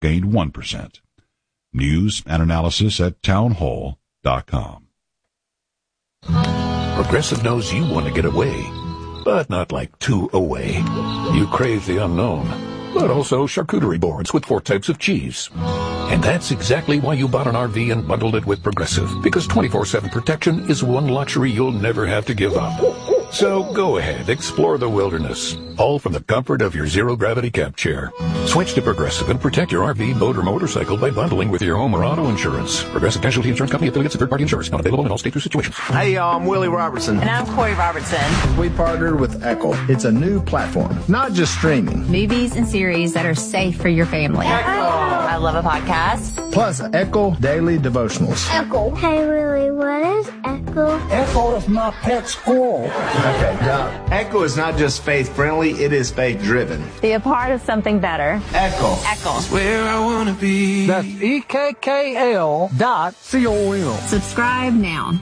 gained 1%. News and analysis at townhall.com. Progressive knows you want to get away, but not like too away. You crave the unknown, but also charcuterie boards with 4 types of cheese. And that's exactly why you bought an RV and bundled it with Progressive, because 24/7 protection is one luxury you'll never have to give up. So go ahead, explore the wilderness, all from the comfort of your zero-gravity camp chair. Switch to Progressive and protect your RV, boat, or motorcycle by bundling with your home or auto insurance. Progressive Casualty Insurance Company, affiliates, and third-party insurers. Not available in all states or situations. Hey, y'all, I'm Willie Robertson. And I'm Corey Robertson. We partnered with Echo. It's a new platform, not just streaming. Movies and series that are safe for your family. I love a podcast. Plus, Echo Daily Devotionals. Echo. Hey, Willie, what is Echo? Echo is my pet squirrel. Okay, got it. Echo is not just faith-friendly, it is faith-driven. Be a part of something better. Echo. Echo. Where I want to be. That's EKKL.com. Subscribe now.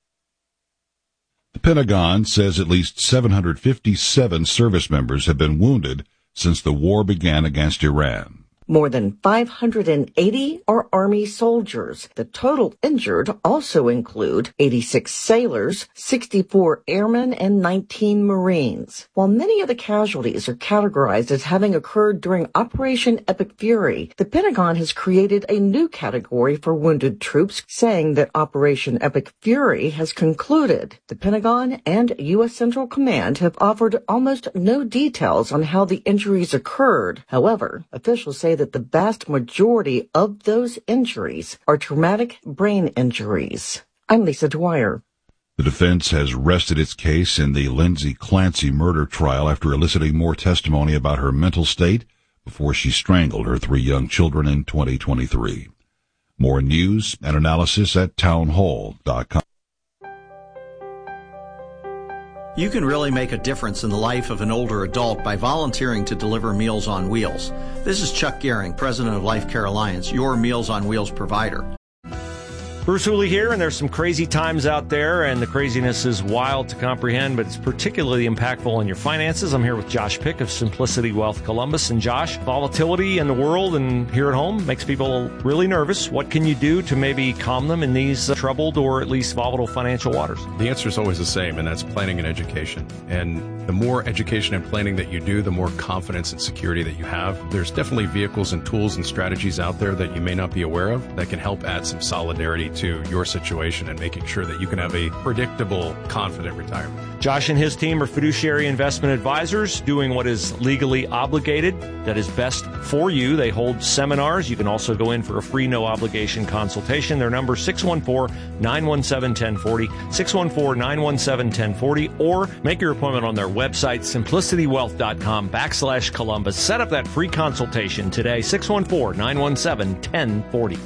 The Pentagon says at least 757 service members have been wounded since the war began against Iran. More than 580 are Army soldiers. The total injured also include 86 sailors, 64 airmen, and 19 Marines. While many of the casualties are categorized as having occurred during Operation Epic Fury, the Pentagon has created a new category for wounded troops, saying that Operation Epic Fury has concluded. The Pentagon and U.S. Central Command have offered almost no details on how the injuries occurred. However, officials say that the vast majority of those injuries are traumatic brain injuries. I'm Lisa Dwyer. The defense has rested its case in the Lindsay Clancy murder trial after eliciting more testimony about her mental state before she strangled her 3 young children in 2023. More news and analysis at townhall.com. You can really make a difference in the life of an older adult by volunteering to deliver Meals on Wheels. This is Chuck Gehring, president of Life Care Alliance, your Meals on Wheels provider. Bruce Hooley here, and there's some crazy times out there, and the craziness is wild to comprehend, but it's particularly impactful on your finances. I'm here with Josh Pick of Simplicity Wealth Columbus. And Josh, volatility in the world and here at home makes people really nervous. What can you do to maybe calm them in these troubled or at least volatile financial waters? The answer is always the same, and that's planning and education. And the more education and planning that you do, the more confidence and security that you have. There's definitely vehicles and tools and strategies out there that you may not be aware of that can help add some solidarity to your situation and making sure that you can have a predictable, confident retirement. Josh and his team are fiduciary investment advisors doing what is legally obligated, that is best for you. They hold seminars. You can also go in for a free, no-obligation consultation. Their number is 614-917-1040, 614-917-1040, or make your appointment on their website, simplicitywealth.com/Columbus. Set up that free consultation today, 614-917-1040.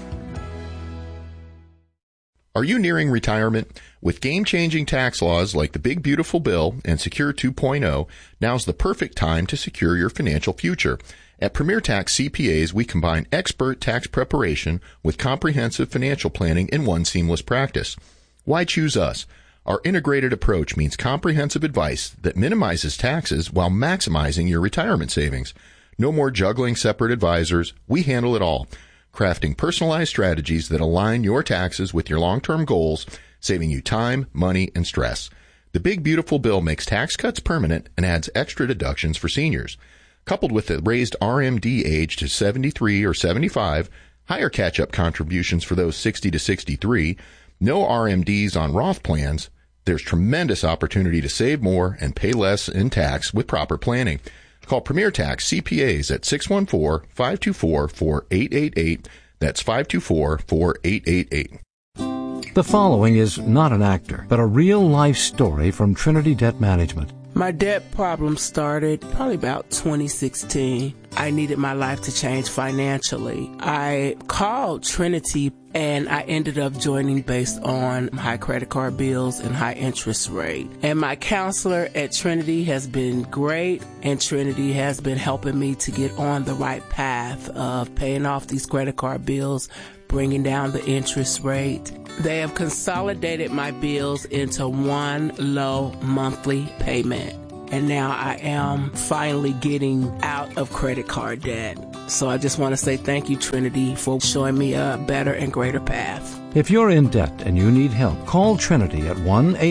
Are you nearing retirement? With game-changing tax laws like the Big Beautiful Bill and Secure 2.0, now's the perfect time to secure your financial future. At Premier Tax CPAs, we combine expert tax preparation with comprehensive financial planning in one seamless practice. Why choose us? Our integrated approach means comprehensive advice that minimizes taxes while maximizing your retirement savings. No more juggling separate advisors. We handle it all, crafting personalized strategies that align your taxes with your long-term goals, saving you time, money, and stress. The Big Beautiful Bill makes tax cuts permanent and adds extra deductions for seniors. Coupled with the raised RMD age to 73 or 75, higher catch-up contributions for those 60 to 63, no RMDs on Roth plans, there's tremendous opportunity to save more and pay less in tax with proper planning. Call Premier Tax CPAs at 614-524-4888. That's 524-4888. The following is not an actor, but a real-life story from Trinity Debt Management. My debt problem started probably about 2016. I needed my life to change financially. I called Trinity and I ended up joining based on high credit card bills and high interest rate. And my counselor at Trinity has been great, and Trinity has been helping me to get on the right path of paying off these credit card bills, bringing down the interest rate. They have consolidated my bills into one low monthly payment. and now I am finally getting out of credit card debt. So I just want to say thank you, Trinity, for showing me a better and greater path. If you're in debt and you need help, call Trinity at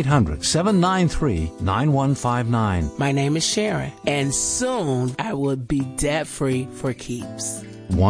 1-800-793-9159. My name is Sharon, and soon I will be debt-free for keeps.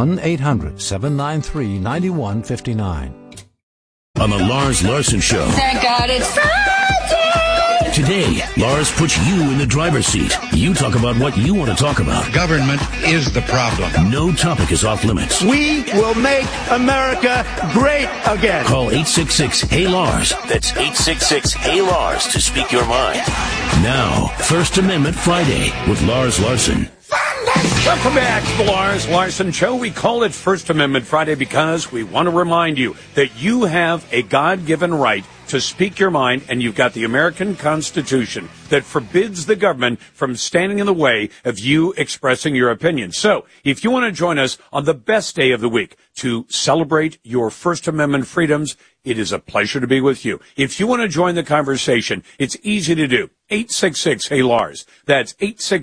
1-800-793-9159. On the Lars Larson Show. Thank God it's Friday! Today, Lars puts you in the driver's seat. You talk about what you want to talk about. Government is the problem. No topic is off limits. We will make America great again. Call 866-HEY-LARS. That's 866-HEY-LARS to speak your mind. Now, First Amendment Friday with Lars Larson. Welcome back to the Lars Larson Show. We call it First Amendment Friday because we want to remind you that you have a God-given right to speak your mind, and you've got the American Constitution that forbids the government from standing in the way of you expressing your opinion. So, if you want to join us on the best day of the week to celebrate your First Amendment freedoms, it is a pleasure to be with you. If you want to join the conversation, it's easy to do. 866-HEY-LARS. That's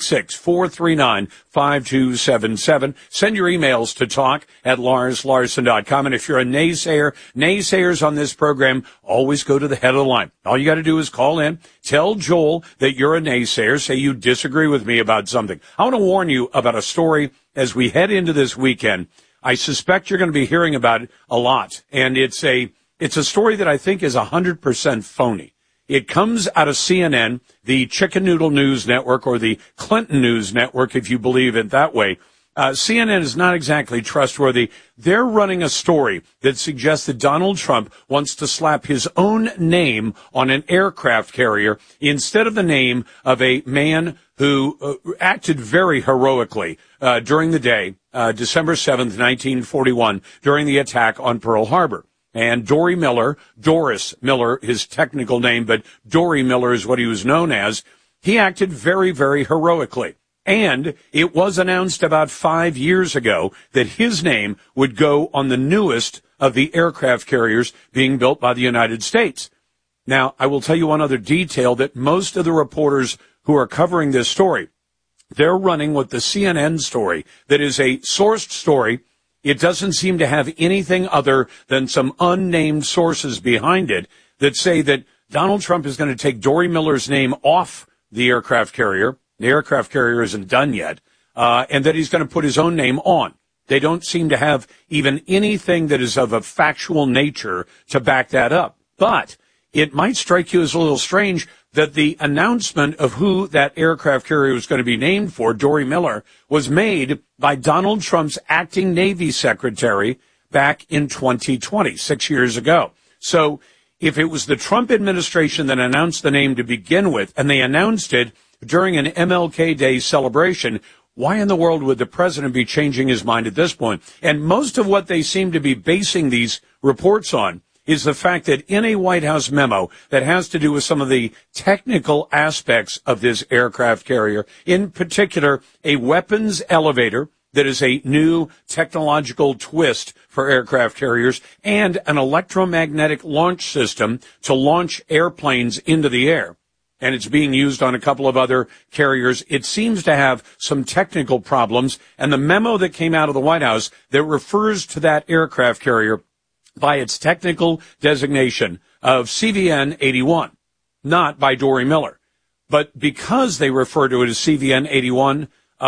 866-439-5277. Send your emails to talk@LarsLarson.com. And if you're a naysayer, naysayers on this program always go to the head of the line. All you got to do is call in, tell Joel that you're a naysayer, say you disagree with me about something. I want to warn you about a story as we head into this weekend. I suspect you're going to be hearing about it a lot, and it's a story that I think is 100% phony. It comes out of CNN, the Chicken Noodle News Network, or the Clinton News Network, if you believe it that way. CNN is not exactly trustworthy. They're running a story that suggests that Donald Trump wants to slap his own name on an aircraft carrier instead of the name of a man who acted very heroically during the day, December 7th, 1941, during the attack on Pearl Harbor. And Doris Miller, his technical name, but Dory Miller is what he was known as. He acted very, very heroically. And it was announced about 5 years ago that his name would go on the newest of the aircraft carriers being built by the United States. Now, I will tell you one other detail that most of the reporters who are covering this story, they're running with the CNN story that is a sourced story. It doesn't seem to have anything other than some unnamed sources behind it that say that Donald Trump is going to take Dory Miller's name off the aircraft carrier. The aircraft carrier isn't done yet, and that he's going to put his own name on. They don't seem to have even anything that is of a factual nature to back that up. But it might strike you as a little strange that the announcement of who that aircraft carrier was going to be named for, Dory Miller, was made by Donald Trump's acting Navy secretary back in 2020, 6 years ago. So if it was the Trump administration that announced the name to begin with, and they announced it during an MLK Day celebration, why in the world would the president be changing his mind at this point? And most of what they seem to be basing these reports on is the fact that in a White House memo that has to do with some of the technical aspects of this aircraft carrier, in particular a weapons elevator that is a new technological twist for aircraft carriers, and an electromagnetic launch system to launch airplanes into the air. And it's being used on a couple of other carriers. It seems to have some technical problems, and the memo that came out of the White House that refers to that aircraft carrier by its technical designation of CVN-81, not by Dory Miller. But because they refer to it as CVN-81,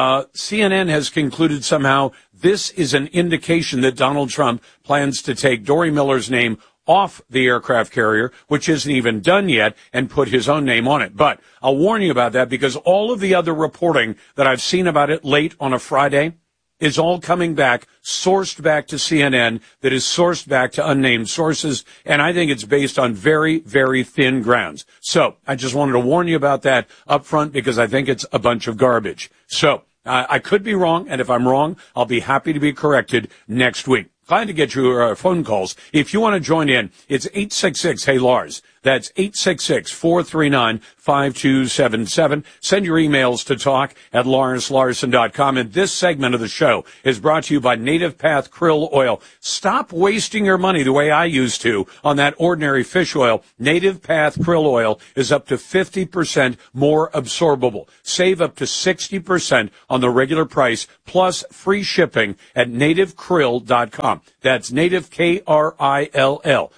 CNN has concluded somehow this is an indication that Donald Trump plans to take Dory Miller's name off the aircraft carrier, which isn't even done yet, and put his own name on it. But I'll warn you about that, because all of the other reporting that I've seen about it late on a Friday is all coming back, sourced back to CNN, that is sourced back to unnamed sources, and I think it's based on very, very thin grounds. So I just wanted to warn you about that up front, because I think it's a bunch of garbage. So I could be wrong, and if I'm wrong, I'll be happy to be corrected next week. Glad to get your phone calls. If you want to join in, it's 866-HEY-LARS. That's 866-439-5277. Send your emails to talk@LarsLarson.com. And this segment of the show is brought to you by Native Path Krill Oil. Stop wasting your money the way I used to on that ordinary fish oil. Native Path Krill Oil is up to 50% more absorbable. Save up to 60% on the regular price, plus free shipping at nativekrill.com. That's native, Krill,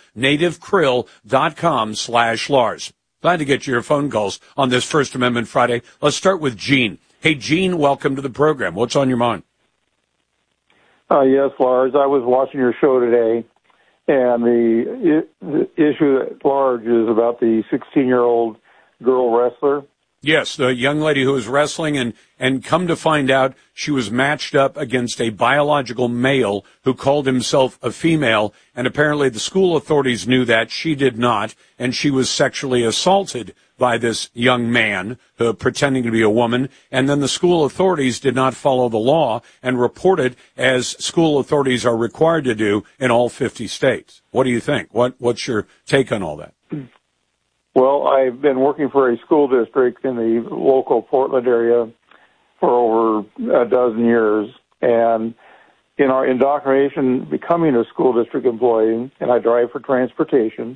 nativekrill.com/Lars. Glad to get your phone calls on this First Amendment Friday. Let's start with Gene. Hey, Gene, welcome to the program. What's on your mind? Yes, Lars. I was watching your show today, and the issue at large is about the 16-year-old girl wrestler. Yes, the young lady who was wrestling, and come to find out she was matched up against a biological male who called himself a female, and apparently the school authorities knew that. She did not, and she was sexually assaulted by this young man pretending to be a woman, and then the school authorities did not follow the law and reported, as school authorities are required to do in all 50 states. What do you think? What's your take on all that? Well, I've been working for a school district in the local Portland area for over a dozen years, and in our indoctrination becoming a school district employee, and I drive for transportation,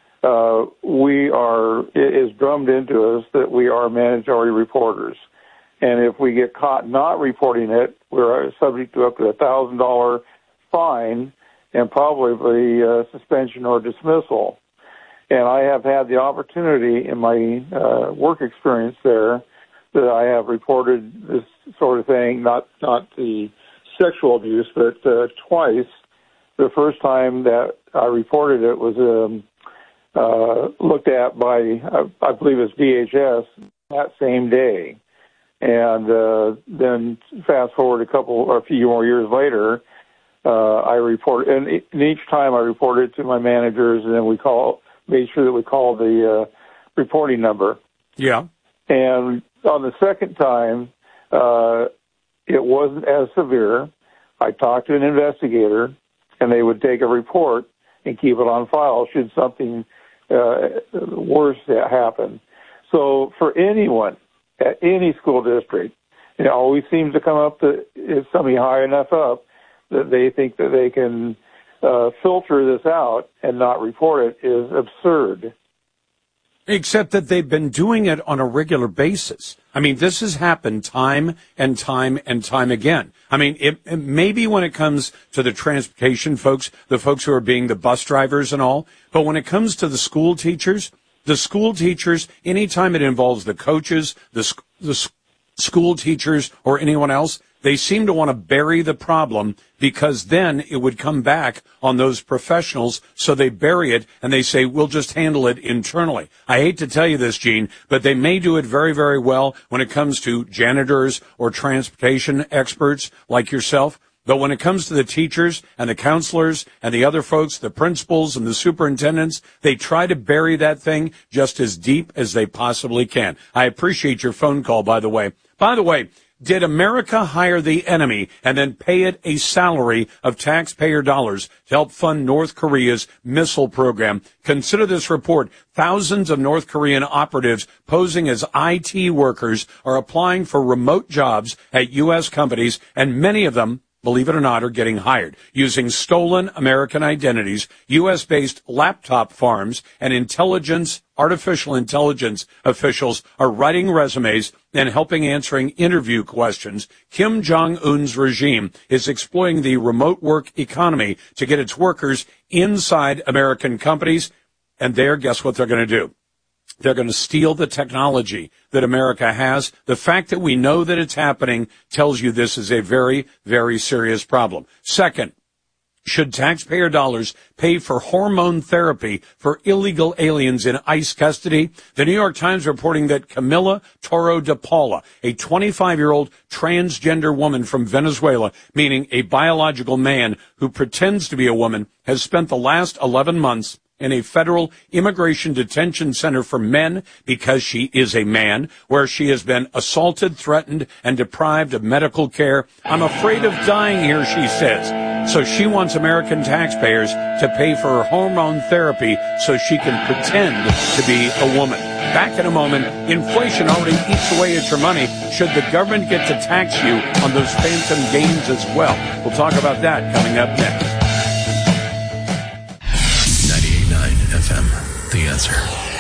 it is drummed into us that we are mandatory reporters. And if we get caught not reporting it, we're subject to up to $1,000 fine and probably suspension or dismissal. And I have had the opportunity in my work experience there that I have reported this sort of thing, not the sexual abuse, but twice. The first time that I reported it was looked at by, I believe it's DHS, that same day. And then fast forward a few more years later, I reported, and each time I reported to my managers, and then made sure that we called the reporting number. Yeah. And on the second time, it wasn't as severe. I talked to an investigator, and they would take a report and keep it on file should something worse happen. So for anyone at any school district, it always seems to come up that if somebody high enough up that they think that they can filter this out and not report it is absurd. Except that they've been doing it on a regular basis. I mean, this has happened time and time and time again. I mean, it maybe when it comes to the transportation folks, the folks who are being the bus drivers and all, but when it comes to the school teachers, anytime it involves the coaches, the school teachers, or anyone else, they seem to want to bury the problem because then it would come back on those professionals, so they bury it and they say, we'll just handle it internally. I hate to tell you this, Gene, but they may do it very, very well when it comes to janitors or transportation experts like yourself. But when it comes to the teachers and the counselors and the other folks, the principals and the superintendents, they try to bury that thing just as deep as they possibly can. I appreciate your phone call, by the way. By the way, did America hire the enemy and then pay it a salary of taxpayer dollars to help fund North Korea's missile program? Consider this report. Thousands of North Korean operatives posing as IT workers are applying for remote jobs at U.S. companies, and many of them, believe it or not, are getting hired using stolen American identities. U.S.-based laptop farms and artificial intelligence officials are writing resumes and helping answering interview questions. Kim Jong-un's regime is exploiting the remote work economy to get its workers inside American companies. And guess what they're going to do? They're going to steal the technology that America has. The fact that we know that it's happening tells you this is a very, very serious problem. Second, should taxpayer dollars pay for hormone therapy for illegal aliens in ICE custody? The New York Times reporting that Camila Toro de Paula, a 25-year-old transgender woman from Venezuela, meaning a biological man who pretends to be a woman, has spent the last 11 months in a federal immigration detention center for men because she is a man, where she has been assaulted, threatened, and deprived of medical care. I'm afraid of dying here, she says. So she wants American taxpayers to pay for her hormone therapy so she can pretend to be a woman. Back in a moment, inflation already eats away at your money. Should the government get to tax you on those phantom gains as well? We'll talk about that coming up next. 98.9 FM, The Answer.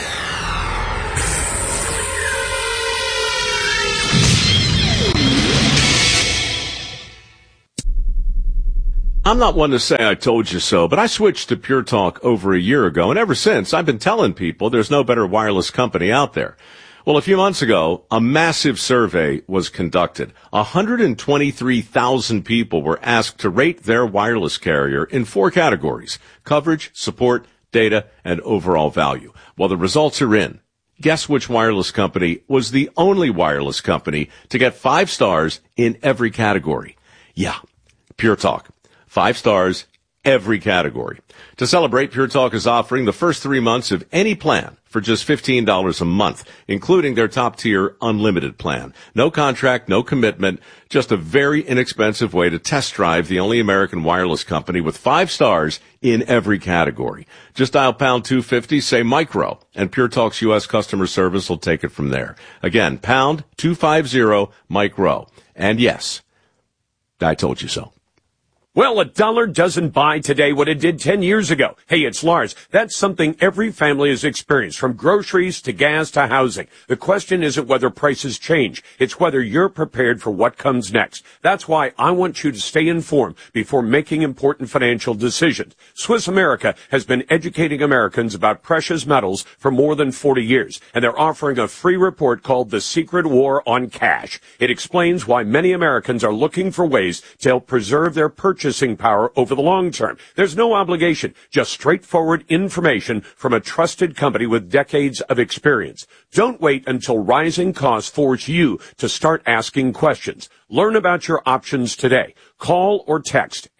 I'm not one to say I told you so, but I switched to Pure Talk over a year ago, and ever since, I've been telling people there's no better wireless company out there. Well, a few months ago, a massive survey was conducted. 123,000 people were asked to rate their wireless carrier in 4 categories: coverage, support, data, and overall value. Well, the results are in. Guess which wireless company was the only wireless company to get 5 stars in every category? Yeah, Pure Talk. 5 stars, every category. To celebrate, Pure Talk is offering the first 3 months of any plan for just $15 a month, including their top-tier unlimited plan. No contract, no commitment, just a very inexpensive way to test drive the only American wireless company with 5 stars in every category. Just dial pound 250, say micro, and Pure Talk's U.S. customer service will take it from there. Again, pound 250 micro. And yes, I told you so. Well, $1 doesn't buy today what it did 10 years ago. Hey, it's Lars. That's something every family has experienced, from groceries to gas to housing. The question isn't whether prices change. It's whether you're prepared for what comes next. That's why I want you to stay informed before making important financial decisions. Swiss America has been educating Americans about precious metals for more than 40 years, and they're offering a free report called The Secret War on Cash. It explains why many Americans are looking for ways to help preserve their purchasing power over the long term. There's no obligation, just straightforward information from a trusted company with decades of experience. Don't wait until rising costs force you to start asking questions. Learn about your options today. Call or text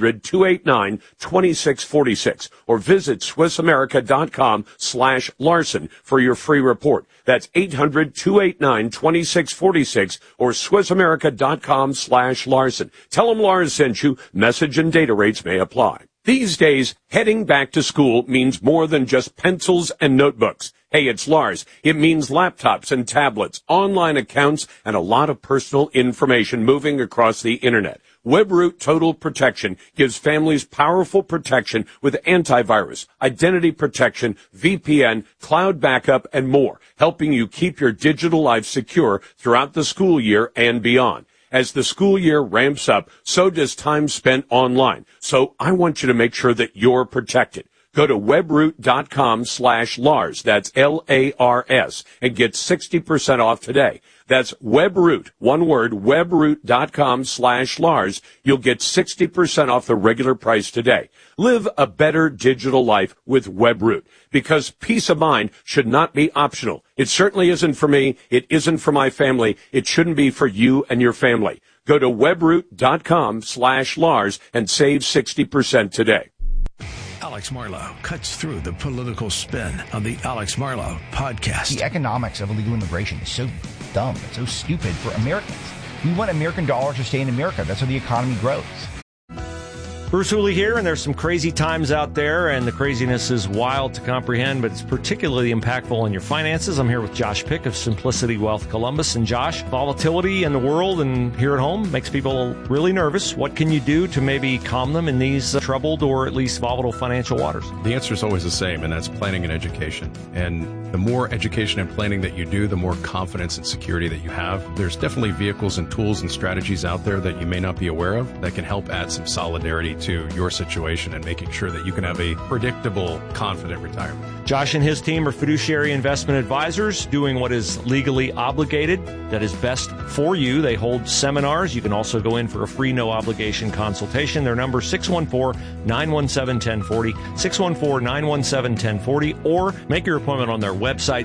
800-289-2646 or visit SwissAmerica.com/Larson for your free report. That's 800-289-2646 or SwissAmerica.com/Larson. Tell them Lars sent you. Message and data rates may apply. These days, heading back to school means more than just pencils and notebooks. Hey, it's Lars. It means laptops and tablets, online accounts, and a lot of personal information moving across the internet. WebRoot Total Protection gives families powerful protection with antivirus, identity protection, VPN, cloud backup, and more, helping you keep your digital life secure throughout the school year and beyond. As the school year ramps up, so does time spent online. So I want you to make sure that you're protected. Go to webroot.com/Lars, that's Lars, and get 60% off today. That's WebRoot, one word, webroot.com/Lars. You'll get 60% off the regular price today. Live a better digital life with WebRoot, because peace of mind should not be optional. It certainly isn't for me. It isn't for my family. It shouldn't be for you and your family. Go to webroot.com/Lars and save 60% today. Alex Marlow cuts through the political spin on the Alex Marlow podcast. The economics of illegal immigration is so dumb. It's so stupid for Americans. We want American dollars to stay in America. That's how the economy grows. Bruce Hooley here, and there's some crazy times out there, and the craziness is wild to comprehend, but it's particularly impactful on your finances. I'm here with Josh Pick of Simplicity Wealth Columbus. And Josh, volatility in the world and here at home makes people really nervous. What can you do to maybe calm them in these troubled or at least volatile financial waters? The answer is always the same, and that's planning and education. And the more education and planning that you do, the more confidence and security that you have. There's definitely vehicles and tools and strategies out there that you may not be aware of that can help add some solidarity to your situation and making sure that you can have a predictable, confident retirement. Josh and his team are fiduciary investment advisors doing what is legally obligated, that is best for you. They hold seminars. You can also go in for a free, no-obligation consultation. Their number, 614-917-1040, 614-917-1040, or make your appointment on their website,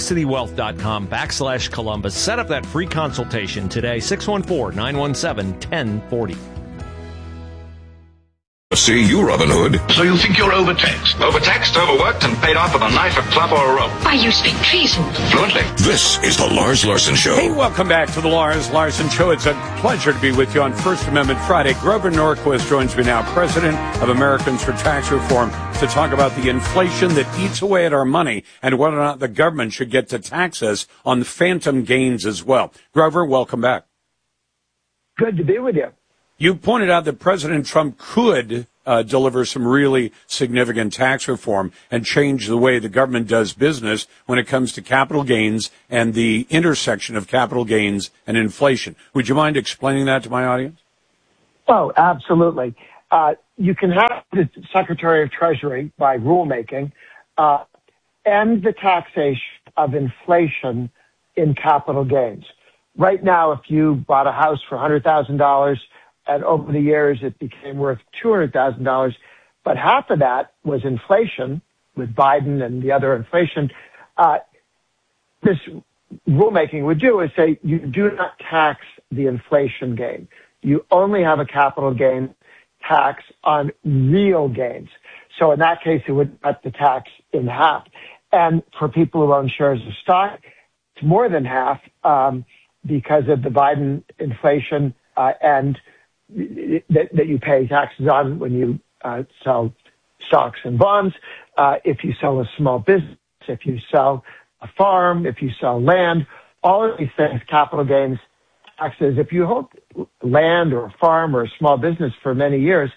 simplicitywealth.com/Columbus. Set up that free consultation today, 614-917-1040. See you, Robin Hood. So you think you're overtaxed? Overtaxed, overworked, and paid off with a knife, a club, or a rope? Why, you speak treason. Fluently. This is the Lars Larson Show. Hey, welcome back to the Lars Larson Show. It's a pleasure to be with you on First Amendment Friday. Grover Norquist joins me now, president of Americans for Tax Reform, to talk about the inflation that eats away at our money and whether or not the government should get to tax us on phantom gains as well. Grover, welcome back. Good to be with you. You pointed out that President Trump could deliver some really significant tax reform and change the way the government does business when it comes to capital gains and the intersection of capital gains and inflation. Would you mind explaining that to my audience? Oh, absolutely. You can have the Secretary of Treasury, by rulemaking, end the taxation of inflation in capital gains. Right now, if you bought a house for $100,000, and over the years, it became worth $200,000. But half of that was inflation with Biden and the other inflation. This rulemaking would do is say you do not tax the inflation gain. You only have a capital gain tax on real gains. So in that case, it would cut the tax in half. And for people who own shares of stock, it's more than half because of the Biden inflation and that you pay taxes on when you sell stocks and bonds. If you sell a small business, if you sell a farm, if you sell land, all of these things, capital gains taxes. If you hold land or a farm or a small business for many years,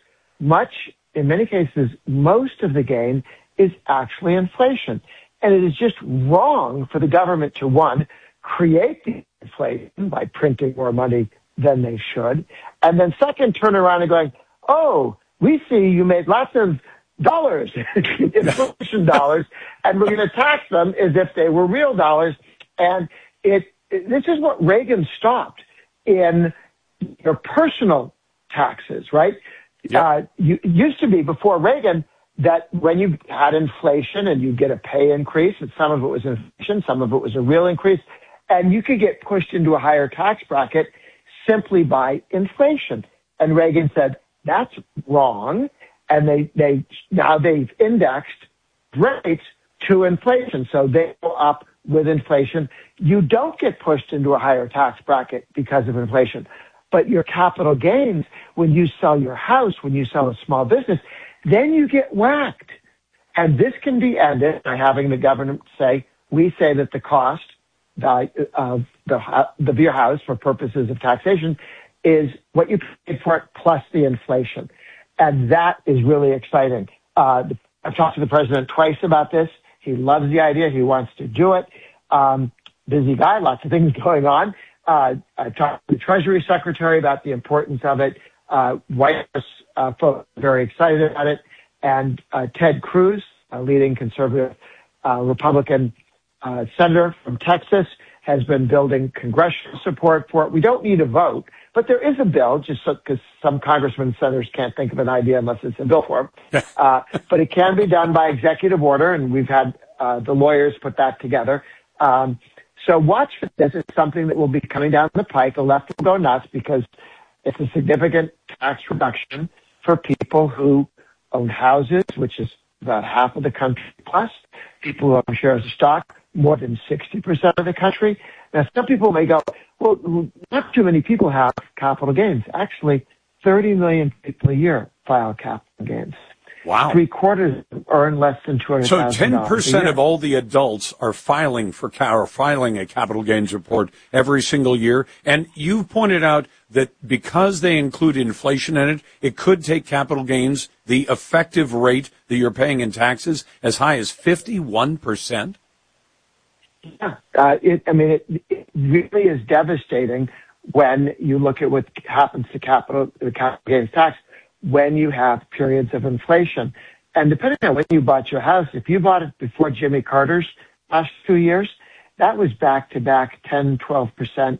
in many cases, most of the gain is actually inflation. And it is just wrong for the government to, one, create the inflation by printing more money than they should. And then second, turn around and going, oh, we see you made lots of dollars, inflation dollars, and we're going to tax them as if they were real dollars. And this is what Reagan stopped in your personal taxes, right? Yep. You used to be before Reagan that when you had inflation and you get a pay increase, and some of it was inflation, some of it was a real increase, and you could get pushed into a higher tax bracket simply by inflation. And Reagan said, that's wrong. And they've indexed rates to inflation. So they go up with inflation. You don't get pushed into a higher tax bracket because of inflation. But your capital gains, when you sell your house, when you sell a small business, then you get whacked. And this can be ended by having the government say, we say that the cost of your house for purposes of taxation is what you paid for it plus the inflation. And that is really exciting. I've talked to the president twice about this. He loves the idea. He wants to do it. Busy guy, lots of things going on. I talked to the Treasury Secretary about the importance of it. White House folks are very excited about it. And Ted Cruz, a leading conservative Republican senator from Texas, has been building congressional support for it. We don't need a vote, but there is a bill, just because some congressmen and senators can't think of an idea unless it's a bill for them. But it can be done by executive order, and we've had the lawyers put that together. So watch for this. It's something that will be coming down the pike. The left will go nuts because it's a significant tax reduction for people who own houses, which is about half of the country, plus people who own shares of stock, more than 60% of the country. Now, some people may go, well, not too many people have capital gains. Actually, 30 million people a year file capital gains. Wow. 3/4 earn less than $200,000. So 10% of all the adults are filing a capital gains report every single year. And you've pointed out that because they include inflation in it, it could take capital gains, the effective rate that you're paying in taxes, as high as 51%. Yeah. It really is devastating when you look at what happens to the capital gains tax when you have periods of inflation. And depending on when you bought your house, if you bought it before Jimmy Carter's last 2 years, that was back-to-back 10, 12%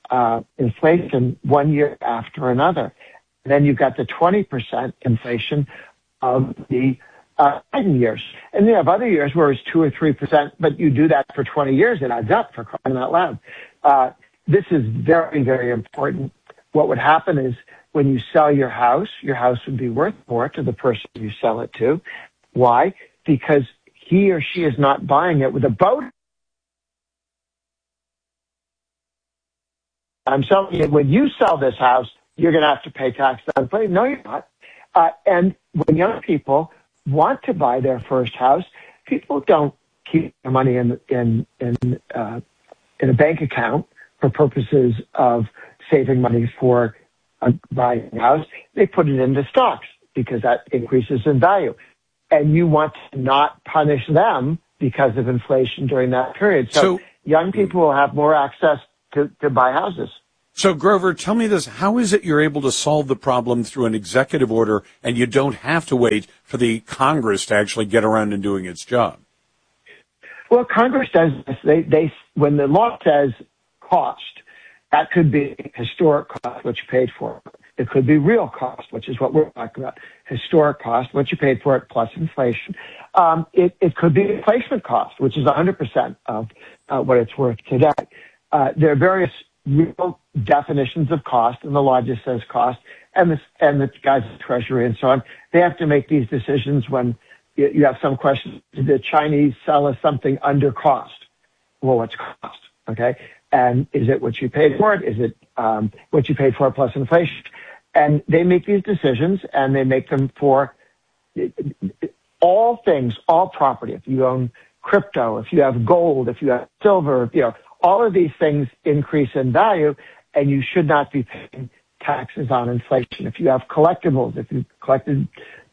inflation 1 year after another. And then you've got the 20% inflation of the Biden years. And you have other years where it's 2 or 3%, but you do that for 20 years, it adds up, for crying out loud. This is very, very important. what would happen is when you sell your house would be worth more to the person you sell it to. Why? Because he or she is not buying it with a boat. I'm telling you, when you sell this house, you're going to have to pay tax on it. No, you're not. And when young people want to buy their first house, people don't keep their money in a bank account for purposes of saving money for buying a house. They put it into stocks because that increases in value. And you want to not punish them because of inflation during that period. So young people will have more access to buy houses. So, Grover, tell me this. How is it you're able to solve the problem through an executive order and you don't have to wait for the Congress to actually get around and doing its job? Well, Congress does this. When the law says cost, that could be historic cost, what you paid for it. It could be real cost, which is what we're talking about. Historic cost, what you paid for it, plus inflation. It could be replacement cost, which is 100% of what it's worth today. There are various real definitions of cost, and the law just says cost, and the guys at the Treasury and so on, they have to make these decisions when you have some questions. Did the Chinese sell us something under cost? Well, what's cost? Okay. And is it what you paid for it? Is it what you paid for it plus inflation? And they make these decisions, and they make them for all things, all property. If you own crypto, if you have gold, if you have silver, all of these things increase in value, and you should not be paying taxes on inflation. If you have collectibles, if you've collected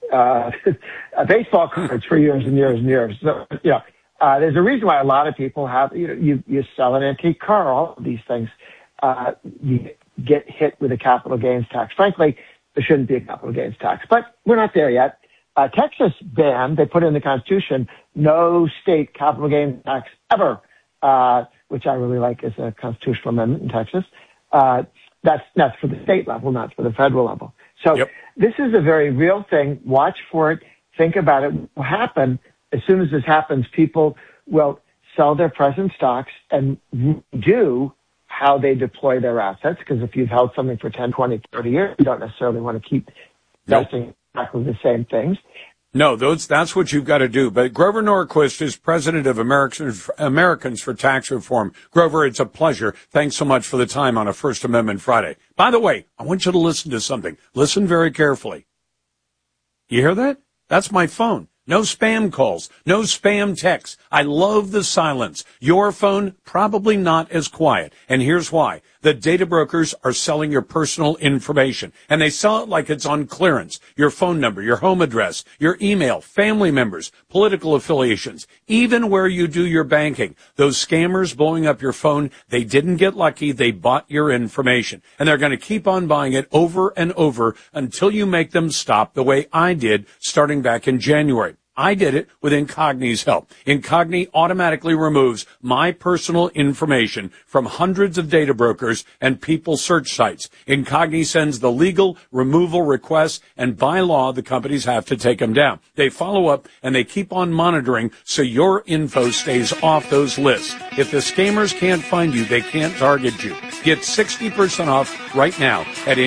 baseball cards for years and years and years, so, there's a reason why a lot of people have, you sell an antique car, all of these things, you get hit with a capital gains tax. Frankly, there shouldn't be a capital gains tax, but we're not there yet. Texas banned, they put in the Constitution, no state capital gains tax ever, which I really like as a constitutional amendment in Texas. That's for the state level, not for the federal level. So This is a very real thing. Watch for it. Think about it. What will happen as soon as this happens? People will sell their present stocks and redo how they deploy their assets. Because if you've held something for 10, 20, 30 years, you don't necessarily want to keep investing exactly the same things. No, that's what you've got to do. But Grover Norquist is president of Americans for Tax Reform. Grover, it's a pleasure. Thanks so much for the time on a First Amendment Friday. By the way, I want you to listen to something. Listen very carefully. You hear that? That's my phone. No spam calls, no spam texts. I love the silence. Your phone, probably not as quiet. And here's why. The data brokers are selling your personal information, and they sell it like it's on clearance. Your phone number, your home address, your email, family members, political affiliations, even where you do your banking. Those scammers blowing up your phone, they didn't get lucky. They bought your information, and they're going to keep on buying it over and over until you make them stop, the way I did starting back in January. I did it with Incogni's help. Incogni automatically removes my personal information from hundreds of data brokers and people search sites. Incogni sends the legal removal requests, and by law, the companies have to take them down. They follow up, and they keep on monitoring so your info stays off those lists. If the scammers can't find you, they can't target you. Get 60% off right now at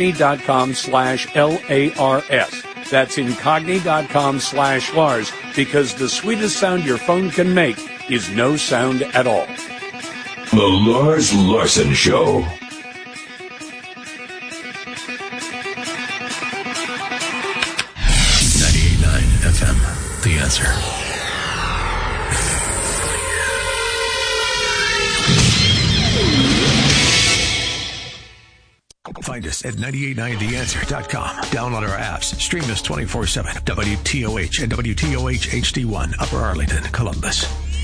Incogni.com/LARS. That's Incogni.com/Lars, because the sweetest sound your phone can make is no sound at all. The Lars Larson Show. FM, The Answer. Find us at 989theanswer.com. Download our apps. Stream us 24/7. WTOH and WTOH HD1, Upper Arlington, Columbus.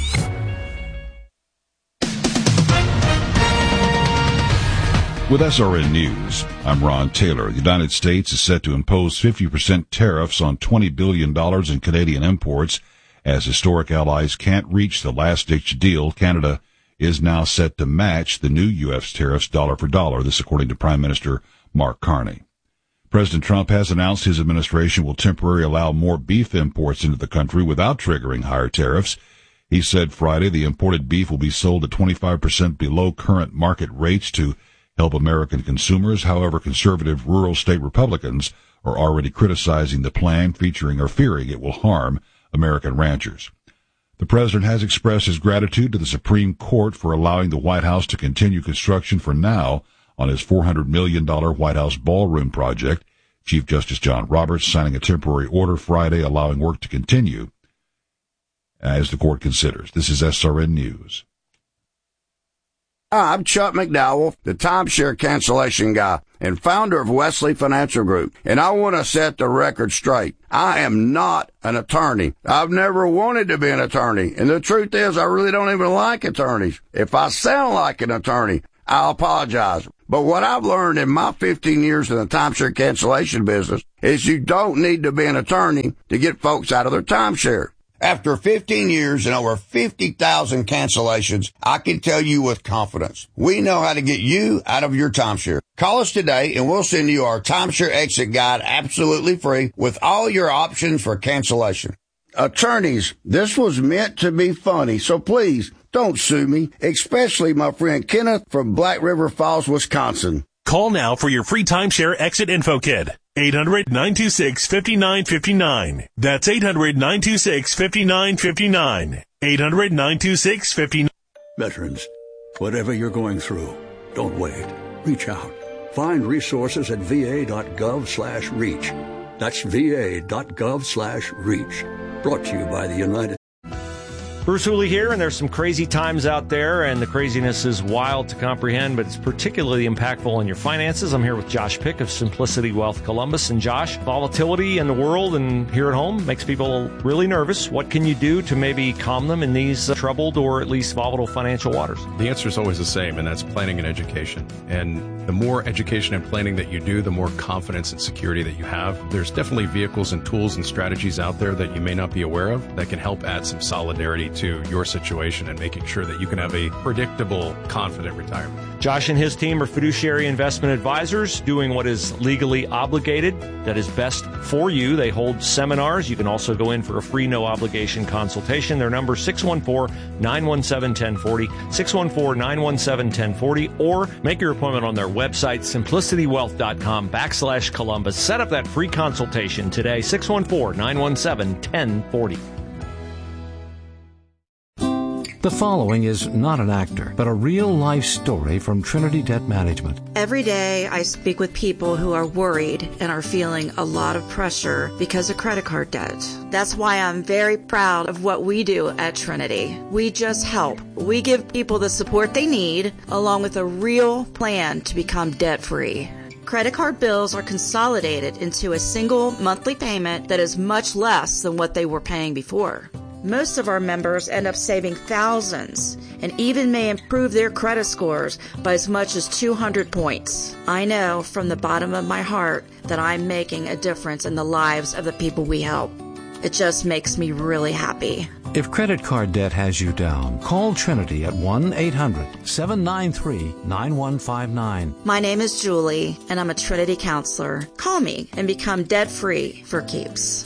With SRN News, I'm Ron Taylor. The United States is set to impose 50% tariffs on $20 billion in Canadian imports. As historic allies can't reach the last-ditch deal, Canada is now set to match the new U.S. tariffs dollar for dollar. This according to Prime Minister Mark Carney. President Trump has announced his administration will temporarily allow more beef imports into the country without triggering higher tariffs. He said Friday the imported beef will be sold at 25% below current market rates to help American consumers. However, conservative rural state Republicans are already criticizing the plan, featuring or fearing it will harm American ranchers. The president has expressed his gratitude to the Supreme Court for allowing the White House to continue construction for now on his $400 million White House ballroom project. Chief Justice John Roberts signing a temporary order Friday allowing work to continue as the court considers. This is SRN News. Hi, I'm Chuck McDowell, the timeshare cancellation guy and founder of Wesley Financial Group, and I want to set the record straight. I am not an attorney. I've never wanted to be an attorney, and the truth is I really don't even like attorneys. If I sound like an attorney, I'll apologize. But what I've learned in my 15 years in the timeshare cancellation business is you don't need to be an attorney to get folks out of their timeshare. After 15 years and over 50,000 cancellations, I can tell you with confidence, we know how to get you out of your timeshare. Call us today and we'll send you our timeshare exit guide absolutely free with all your options for cancellation. Attorneys, this was meant to be funny, so please don't sue me, especially my friend Kenneth from Black River Falls, Wisconsin. Call now for your free timeshare exit info kit. 800-926-5959. That's 800-926-5959. 800-926-5959. Veterans, whatever you're going through, don't wait. Reach out. Find resources at va.gov/reach. That's va.gov/reach. Brought to you by the United Bruce Hooley here, and there's some crazy times out there, and the craziness is wild to comprehend, but it's particularly impactful on your finances. I'm here with Josh Pick of Simplicity Wealth Columbus. And Josh, volatility in the world and here at home makes people really nervous. What can you do to maybe calm them in these troubled or at least volatile financial waters? The answer is always the same, and that's planning and education. And the more education and planning that you do, the more confidence and security that you have. There's definitely vehicles and tools and strategies out there that you may not be aware of that can help add some solidarity to your situation and making sure that you can have a predictable, confident retirement. Josh and his team are fiduciary investment advisors doing what is legally obligated, that is best for you. They hold seminars. You can also go in for a free, no-obligation consultation. Their number, 614-917-1040, 614-917-1040, or make your appointment on their website, simplicitywealth.com/Columbus. Set up that free consultation today, 614-917-1040. The following is not an actor, but a real-life story from Trinity Debt Management. Every day I speak with people who are worried and are feeling a lot of pressure because of credit card debt. That's why I'm very proud of what we do at Trinity. We just help. We give people the support they need, along with a real plan to become debt-free. Credit card bills are consolidated into a single monthly payment that is much less than what they were paying before. Most of our members end up saving thousands and even may improve their credit scores by as much as 200 points. I know from the bottom of my heart that I'm making a difference in the lives of the people we help. It just makes me really happy. If credit card debt has you down, call Trinity at 1-800-793-9159. My name is Julie, and I'm a Trinity counselor. Call me and become debt-free for keeps.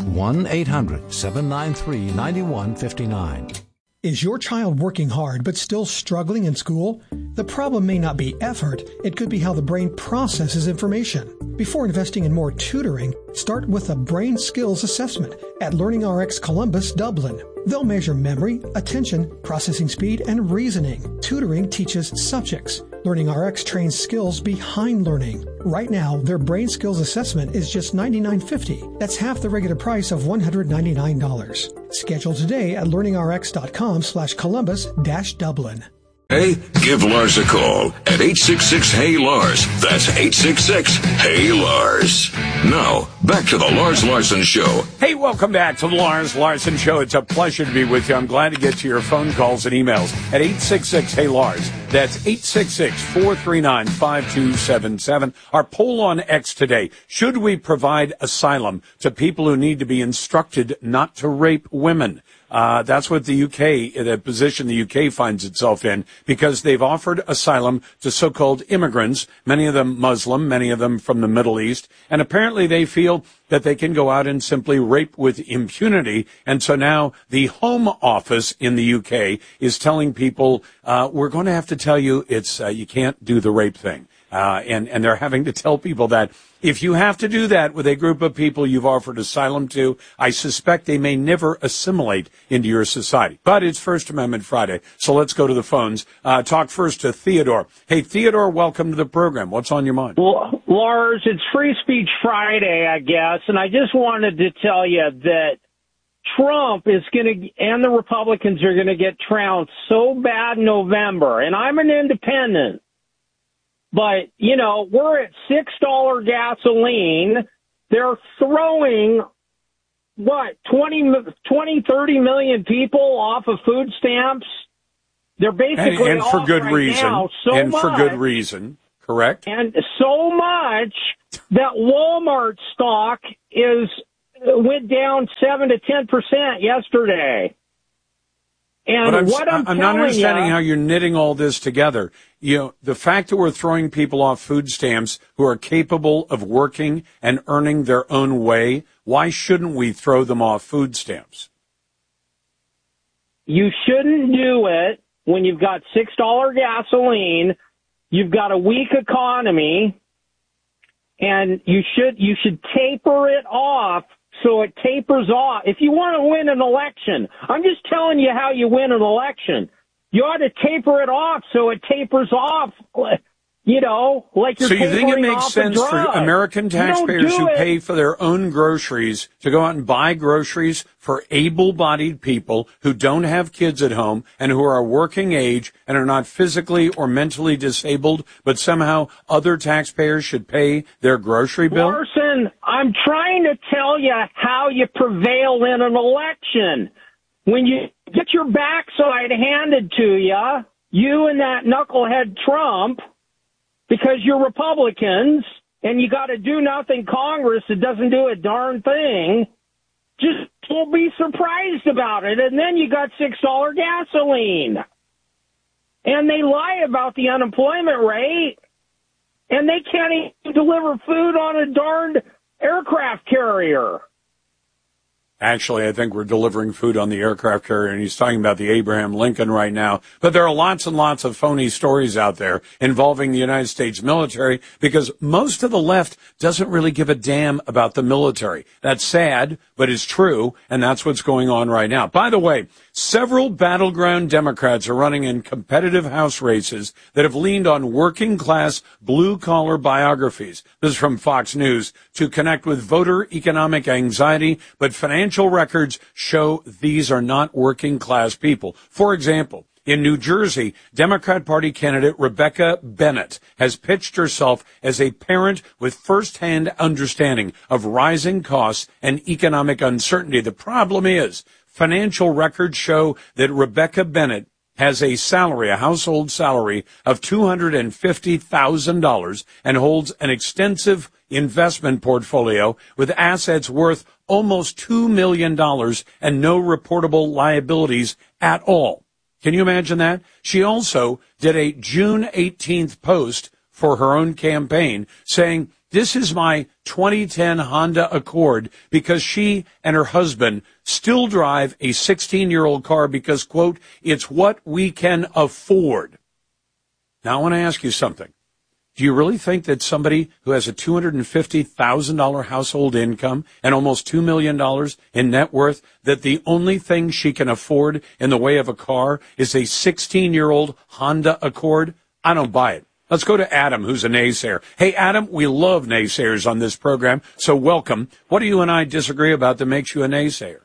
1-800-793-9159. Is your child working hard but still struggling in school? The problem may not be effort. It could be how the brain processes information. Before investing in more tutoring, start with a brain skills assessment at LearningRx Columbus, Dublin. They'll measure memory, attention, processing speed, and reasoning. Tutoring teaches subjects. LearningRx trains skills behind learning. Right now, their brain skills assessment is just $99.50. That's half the regular price of $199. Schedule today at learningrx.com/Columbus-Dublin. Hey, give Lars a call at 866-HEY-LARS. That's 866-HEY-LARS. Now, back to the Lars Larson Show. Hey, welcome back to the Lars Larson Show. It's a pleasure to be with you. I'm glad to get to your phone calls and emails at 866-HEY-LARS. That's 866-439-5277. Our poll on X today: should we provide asylum to people who need to be instructed not to rape women? That's what the position the UK finds itself in, because they've offered asylum to so-called immigrants, many of them Muslim, many of them from the Middle East, and apparently they feel that they can go out and simply rape with impunity. And so now the Home Office in the UK is telling people, we're going to have to tell you you can't do the rape thing. And they're having to tell people that if you have to do that with a group of people you've offered asylum to, I suspect they may never assimilate into your society. But it's First Amendment Friday, so let's go to the phones. Talk first to Theodore. Hey, Theodore, welcome to the program. What's on your mind? Well, Lars, it's Free Speech Friday, I guess, and I just wanted to tell you that Trump is going to, and the Republicans are going to get trounced so bad in November. And I'm an independent. But, you know, we're at $6 gasoline. They're throwing, 30 million people off of food stamps? They're basically and for off good right reason. now so and much, for good reason, correct? And so much that Walmart stock went down 7 to 10% yesterday. And but what I'm not understanding you, how you're knitting all this together. You know, the fact that we're throwing people off food stamps who are capable of working and earning their own way, why shouldn't we throw them off food stamps? You shouldn't do it when you've got $6 gasoline, you've got a weak economy, and you should taper it off. So it tapers off. If you want to win an election, I'm just telling you how you win an election. You ought to taper it off so it tapers off, you know, like you're So you think it tapering makes off sense a for drug. American taxpayers who pay for their own groceries to go out and buy groceries for able-bodied people who don't have kids at home and who are working age and are not physically or mentally disabled, but somehow other taxpayers should pay their grocery bill? Larson, I'm trying to tell you how you prevail in an election. When you get your backside handed to you and that knucklehead Trump, because you're Republicans and you got to do nothing Congress that doesn't do a darn thing, just don't be surprised about it. And then you got $6 gasoline. And they lie about the unemployment rate. And they can't even deliver food on a darned aircraft carrier. Actually, I think we're delivering food on the aircraft carrier, and he's talking about the Abraham Lincoln right now. But there are lots and lots of phony stories out there involving the United States military because most of the left doesn't really give a damn about the military. That's sad, but it's true, and that's what's going on right now. By the way, several battleground Democrats are running in competitive House races that have leaned on working-class, blue-collar biographies. This is from Fox News to connect with voter economic anxiety, but financial records show these are not working-class people. For example, in New Jersey, Democrat Party candidate Rebecca Bennett has pitched herself as a parent with firsthand understanding of rising costs and economic uncertainty. The problem is, financial records show that Rebecca Bennett has a household salary of $250,000 and holds an extensive investment portfolio with assets worth almost $2 million and no reportable liabilities at all. Can you imagine that? She also did a June 18th post for her own campaign saying, "This is my 2010 Honda Accord," because she and her husband still drive a 16-year-old car because, quote, "it's what we can afford." Now, I want to ask you something. Do you really think that somebody who has a $250,000 household income and almost $2 million in net worth, that the only thing she can afford in the way of a car is a 16-year-old Honda Accord? I don't buy it. Let's go to Adam, who's a naysayer. Hey, Adam, we love naysayers on this program, so welcome. What do you and I disagree about that makes you a naysayer?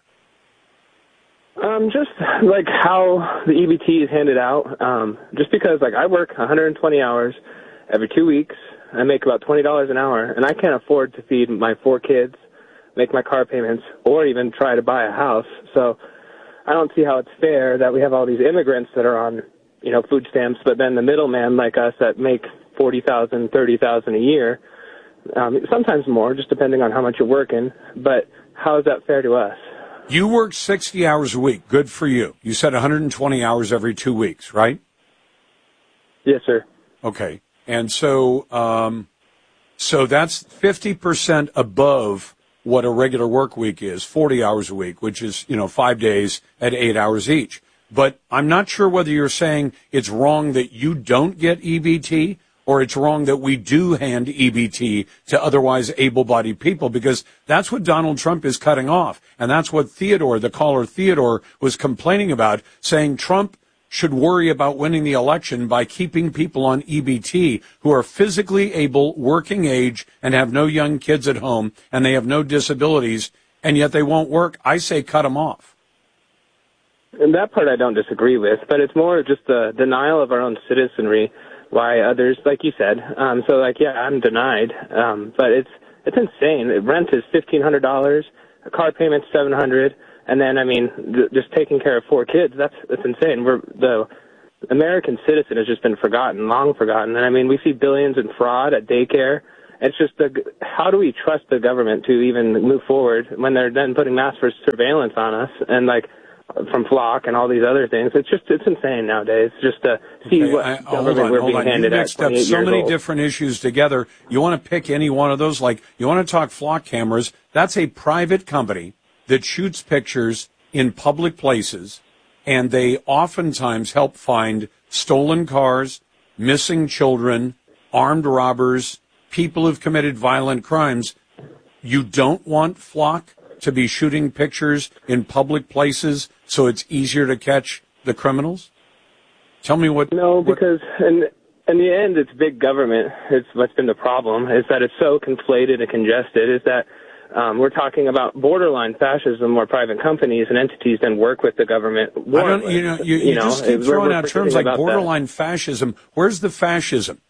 Just like how the EBT is handed out. Just because, like, I work 120 hours every 2 weeks. I make about $20 an hour, and I can't afford to feed my 4 kids, make my car payments, or even try to buy a house. So I don't see how it's fair that we have all these immigrants that are on, food stamps, but then the middleman like us that make $40,000, $30,000 a year, sometimes more, just depending on how much you're working. But how is that fair to us? You work 60 hours a week. Good for you. You said 120 hours every 2 weeks, right? Yes, sir. Okay. And so that's 50% above what a regular work week is, 40 hours a week, which is, 5 days at 8 hours each. But I'm not sure whether you're saying it's wrong that you don't get EBT or it's wrong that we do hand EBT to otherwise able-bodied people, because that's what Donald Trump is cutting off. And that's what the caller Theodore was complaining about, saying Trump should worry about winning the election by keeping people on EBT who are physically able, working age, and have no young kids at home, and they have no disabilities, and yet they won't work. I say cut them off. And that part I don't disagree with, but it's more just the denial of our own citizenry, why others, like you said. So, like, yeah, I'm denied, but it's insane. Rent is $1,500, a car payment's $700, and then, I mean, just taking care of 4 kids, that's insane. The American citizen has just been forgotten, long forgotten. And, I mean, we see billions in fraud at daycare. It's just how do we trust the government to even move forward when they're then putting mass surveillance on us and, like, from Flock and all these other things? It's insane nowadays just to see what government we're being handed at 28 years old. So many different issues together. You want to pick any one of those? Like, you want to talk Flock cameras? That's a private company that shoots pictures in public places, and they oftentimes help find stolen cars, missing children, armed robbers, people who've committed violent crimes. You don't want Flock to be shooting pictures in public places so it's easier to catch the criminals? Tell me what... No, because in the end, it's big government. It's what's been the problem, is that it's so conflated and congested, is that we're talking about borderline fascism where private companies and entities then work with the government. You just keep throwing out terms like borderline fascism. Where's the fascism?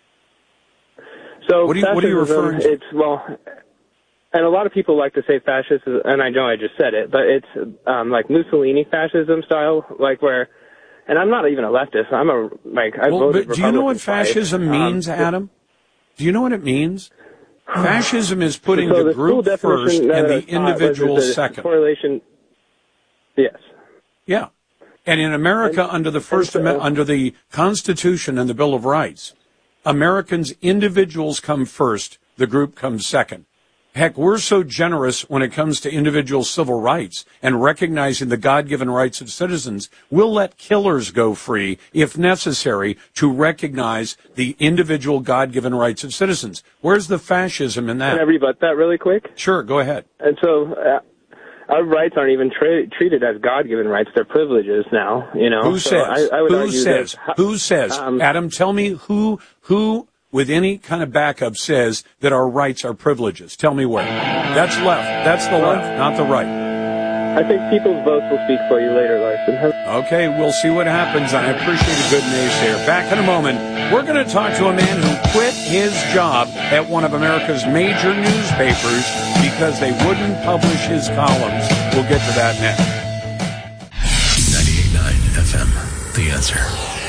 So what are you referring to? And a lot of people like to say fascist, and I know I just said it, but it's like Mussolini fascism style, like where, and I'm not even a leftist. I voted Republican. Do you know what fascism means, Adam? Do you know what it means? Fascism is putting the group first and the individual second. Correlation. Yes. Yeah. And in America, under the Constitution and the Bill of Rights, Americans, individuals come first, the group comes second. Heck, we're so generous when it comes to individual civil rights and recognizing the God-given rights of citizens. We'll let killers go free, if necessary, to recognize the individual God-given rights of citizens. Where's the fascism in that? Can I rebut that really quick? Sure, go ahead. And so our rights aren't even treated as God-given rights. They're privileges now, you know. Who says? Who says? Adam, tell me who with any kind of backup says that our rights are privileges. Tell me where. That's left. That's the left, not the right. I think people's votes will speak for you later, Larson. Okay, we'll see what happens. I appreciate a good naysayer. Back in a moment, we're going to talk to a man who quit his job at one of America's major newspapers because they wouldn't publish his columns. We'll get to that next. 98.9 FM, The Answer.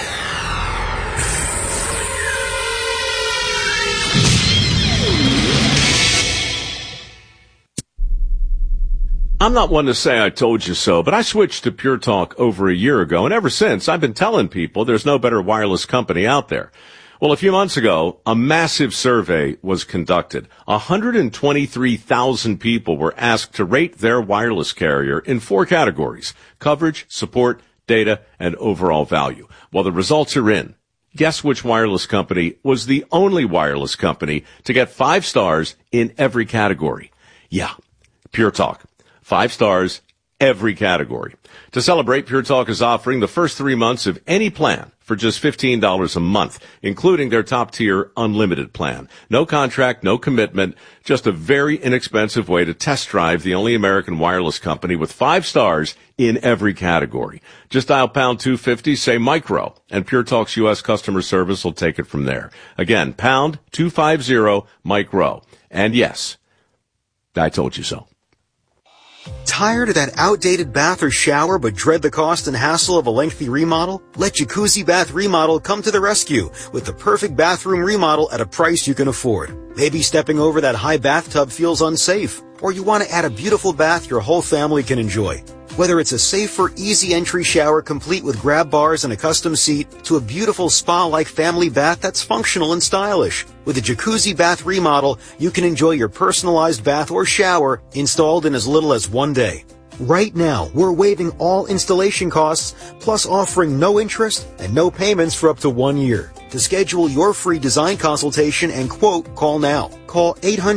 I'm not one to say I told you so, but I switched to Pure Talk over a year ago, and ever since, I've been telling people there's no better wireless company out there. Well, a few months ago, a massive survey was conducted. 123,000 people were asked to rate their wireless carrier in 4 categories: coverage, support, data, and overall value. Well, the results are in. Guess which wireless company was the only wireless company to get 5 stars in every category? Yeah, Pure Talk. 5 stars, every category. To celebrate, Pure Talk is offering the first 3 months of any plan for just $15 a month, including their top-tier unlimited plan. No contract, no commitment, just a very inexpensive way to test drive the only American wireless company with 5 stars in every category. Just dial pound 250, say micro, and Pure Talk's U.S. customer service will take it from there. Again, pound 250 micro. And yes, I told you so. Tired of that outdated bath or shower but dread the cost and hassle of a lengthy remodel? Let Jacuzzi Bath Remodel come to the rescue with the perfect bathroom remodel at a price you can afford. Maybe stepping over that high bathtub feels unsafe, or you want to add a beautiful bath your whole family can enjoy. Whether it's a safer, easy entry shower complete with grab bars and a custom seat, to a beautiful spa-like family bath that's functional and stylish. With a Jacuzzi Bath Remodel, you can enjoy your personalized bath or shower installed in as little as 1 day. Right now, we're waiving all installation costs, plus offering no interest and no payments for up to 1 year. To schedule your free design consultation and quote, call now. Call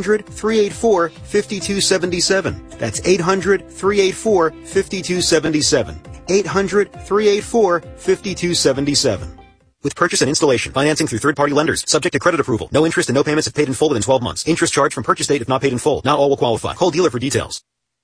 800-384-5277. That's 800-384-5277. 800-384-5277. With purchase and installation, financing through third-party lenders, subject to credit approval. No interest and no payments if paid in full within 12 months. Interest charged from purchase date if not paid in full. Not all will qualify. Call dealer for details.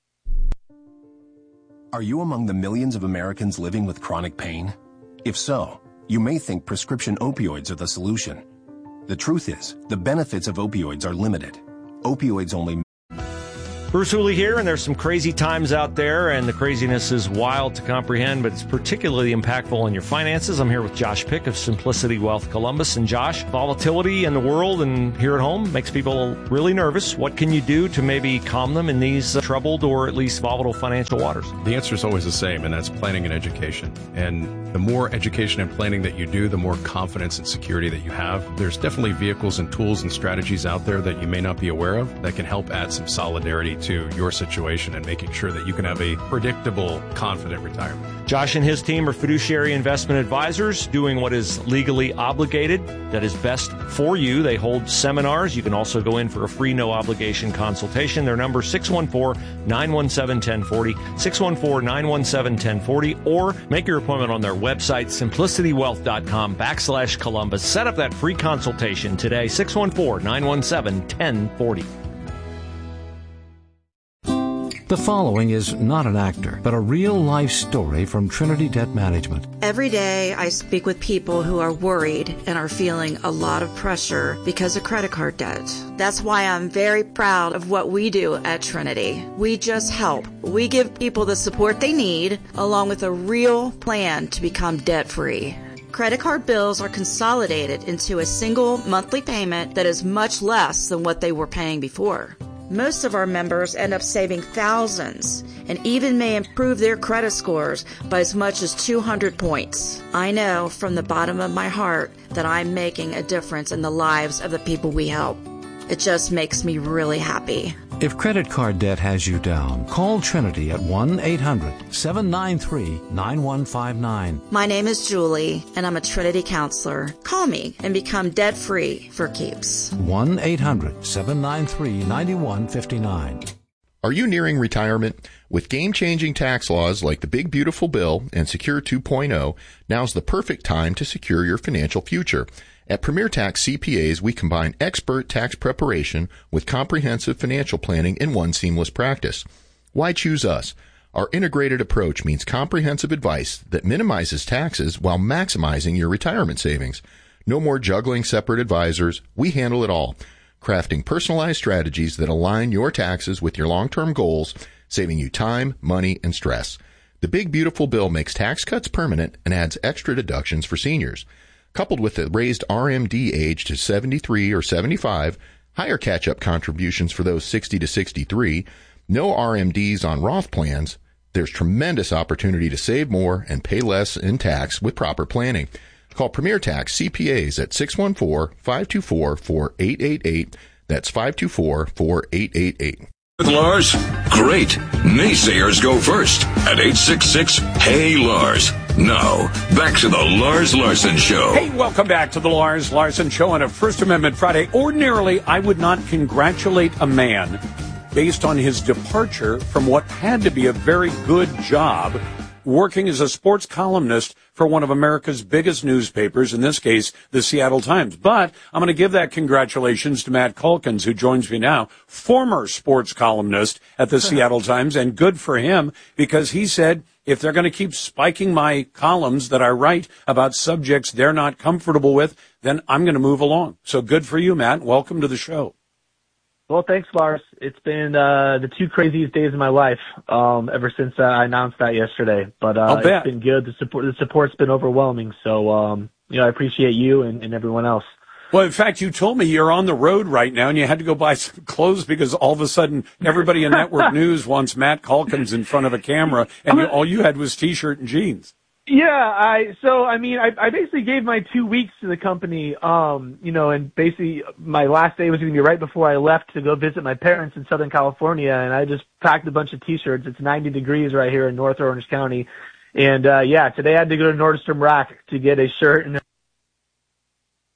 Are you among the millions of Americans living with chronic pain? If so, you may think prescription opioids are the solution. The truth is, the benefits of opioids are limited. Opioids only. Bruce Hooley here, and there's some crazy times out there, and the craziness is wild to comprehend, but it's particularly impactful on your finances. I'm here with Josh Pick of Simplicity Wealth Columbus. And Josh, volatility in the world and here at home makes people really nervous. What can you do to maybe calm them in these troubled or at least volatile financial waters? The answer is always the same, and that's planning and education. And the more education and planning that you do, the more confidence and security that you have. There's definitely vehicles and tools and strategies out there that you may not be aware of that can help add some solidarity to your situation and making sure that you can have a predictable, confident retirement. Josh and his team are fiduciary investment advisors doing what is legally obligated, that is best for you. They hold seminars. You can also go in for a free, no-obligation consultation. Their number, 614-917-1040, 614-917-1040, or make your appointment on their website, simplicitywealth.com/Columbus. Set up that free consultation today, 614-917-1040. The following is not an actor, but a real-life story from Trinity Debt Management. Every day I speak with people who are worried and are feeling a lot of pressure because of credit card debt. That's why I'm very proud of what we do at Trinity. We just help. We give people the support they need, along with a real plan to become debt-free. Credit card bills are consolidated into a single monthly payment that is much less than what they were paying before. Most of our members end up saving thousands and even may improve their credit scores by as much as 200 points. I know from the bottom of my heart that I'm making a difference in the lives of the people we help. It just makes me really happy. If credit card debt has you down, call Trinity at 1-800-793-9159. My name is Julie, and I'm a Trinity counselor. Call me and become debt-free for keeps. 1-800-793-9159. Are you nearing retirement? With game-changing tax laws like the Big Beautiful Bill and Secure 2.0, now's the perfect time to secure your financial future. At Premier Tax CPAs, we combine expert tax preparation with comprehensive financial planning in one seamless practice. Why choose us? Our integrated approach means comprehensive advice that minimizes taxes while maximizing your retirement savings. No more juggling separate advisors. We handle it all, crafting personalized strategies that align your taxes with your long-term goals, saving you time, money, and stress. The Big Beautiful Bill makes tax cuts permanent and adds extra deductions for seniors. Coupled with the raised RMD age to 73 or 75, higher catch-up contributions for those 60 to 63, no RMDs on Roth plans, there's tremendous opportunity to save more and pay less in tax with proper planning. Call Premier Tax CPAs at 614-524-4888. That's 524-4888. With Lars? Great. Naysayers go first at 866-HEY-LARS. Now, back to the Lars Larson Show. Hey, welcome back to the Lars Larson Show on a First Amendment Friday. Ordinarily, I would not congratulate a man based on his departure from what had to be a very good job working as a sports columnist for one of America's biggest newspapers, in this case, the Seattle Times. But I'm going to give that congratulations to Matt Calkins, who joins me now, former sports columnist at the Seattle Times, and good for him, because he said, if they're going to keep spiking my columns that I write about subjects they're not comfortable with, then I'm going to move along. So good for you, Matt. Welcome to the show. Well, thanks, Lars. It's been the two craziest days of my life ever since I announced that yesterday. But it's been good. The support's been overwhelming. So I appreciate you and everyone else. Well, in fact, you told me you're on the road right now and you had to go buy some clothes because all of a sudden everybody in network news wants Matt Calkins in front of a camera, and all you had was T-shirt and jeans. Yeah, I basically gave my 2 weeks to the company, and basically my last day was going to be right before I left to go visit my parents in Southern California, and I just packed a bunch of T-shirts. It's 90 degrees right here in North Orange County, and today I had to go to Nordstrom Rack to get a shirt and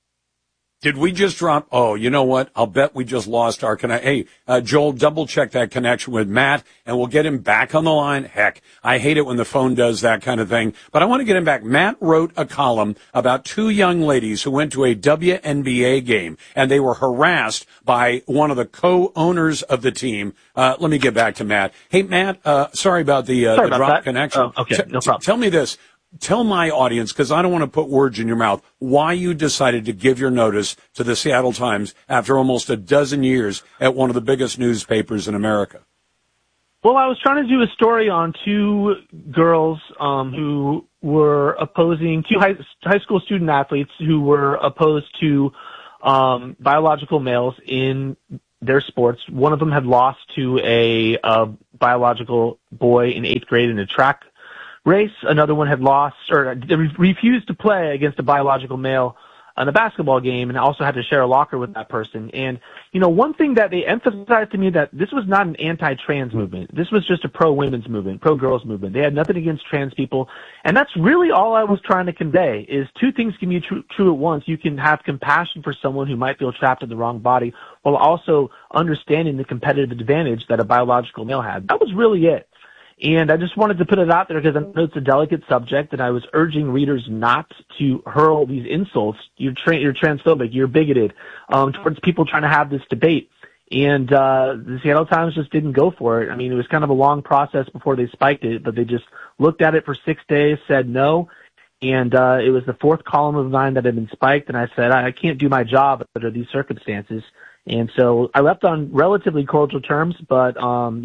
Did we just drop? Oh, you know what? I'll bet we just lost our connection. Hey, Joel, double check that connection with Matt, and we'll get him back on the line. Heck, I hate it when the phone does that kind of thing, but I want to get him back. Matt wrote a column about two young ladies who went to a WNBA game, and they were harassed by one of the co-owners of the team. Let me get back to Matt. Hey, Matt, sorry about the drop connection. Okay, no problem. Tell me this. Tell my audience, because I don't want to put words in your mouth, why you decided to give your notice to the Seattle Times after almost a dozen years at one of the biggest newspapers in America. Well, I was trying to do a story on two girls who were opposing, two high school student athletes who were opposed to biological males in their sports. One of them had lost to a biological boy in 8th grade in a track race. Another one had lost or refused to play against a biological male in a basketball game and also had to share a locker with that person. And, you know, one thing that they emphasized to me that this was not an anti-trans movement. This was just a pro-women's movement, pro-girls movement. They had nothing against trans people. And that's really all I was trying to convey is two things can be true at once. You can have compassion for someone who might feel trapped in the wrong body while also understanding the competitive advantage that a biological male had. That was really it. And I just wanted to put it out there because I know it's a delicate subject, and I was urging readers not to hurl these insults. You're transphobic, you're bigoted, towards people trying to have this debate. And the Seattle Times just didn't go for it. I mean, it was kind of a long process before they spiked it, but they just looked at it for 6 days, said no, and it was the fourth column of mine that had been spiked, and I said, I can't do my job under these circumstances. And so I left on relatively cordial terms, but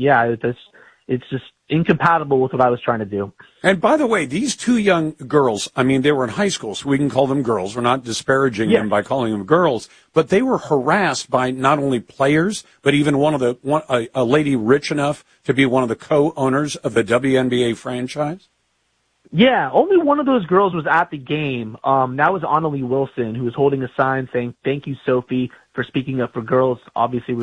it's just incompatible with what I was trying to do. And by the way, these two young girls, I mean, they were in high school, so we can call them girls. We're not disparaging them by calling them girls, but they were harassed by not only players, but even a lady rich enough to be one of the co-owners of the WNBA franchise. Yeah, only one of those girls was at the game. That was Annalie Wilson, who was holding a sign saying, "Thank you, Sophie, for speaking up for girls." Obviously,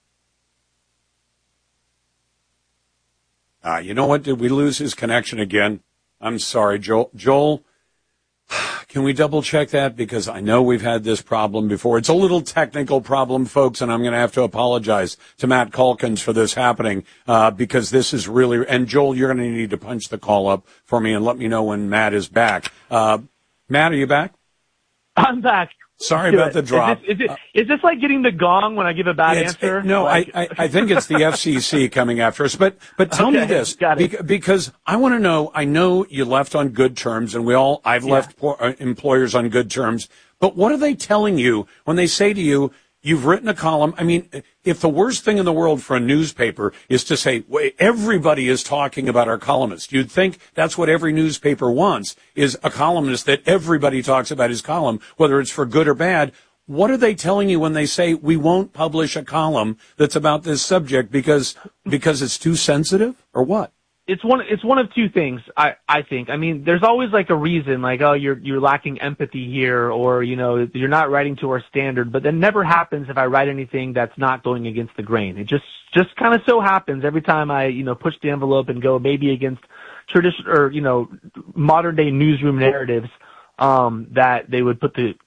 you know what? Did we lose his connection again? I'm sorry, Joel. Joel, can we double check that? Because I know we've had this problem before. It's a little technical problem, folks, and I'm going to have to apologize to Matt Calkins for this happening, because this is really, and Joel, you're going to need to punch the call up for me and let me know when Matt is back. Matt, are you back? I'm back. Sorry about the drop. Is this like getting the gong when I give a bad answer? No, I think it's the FCC coming after us. But tell me this, because I want to know. I know you left on good terms, and I've left employers on good terms. But what are they telling you when they say to you, you've written a column? I mean, if the worst thing in the world for a newspaper is to say, wait, everybody is talking about our columnist, you'd think that's what every newspaper wants, is a columnist that everybody talks about his column, whether it's for good or bad. What are they telling you when they say we won't publish a column that's about this subject because it's too sensitive, or what? It's one of two things, I think. I mean, there's always like a reason, like, oh, you're lacking empathy here, or, you know, you're not writing to our standard, but that never happens if I write anything that's not going against the grain. It just kind of so happens every time I, you know, push the envelope and go maybe against traditional or, you know, modern day newsroom narratives, that they would put the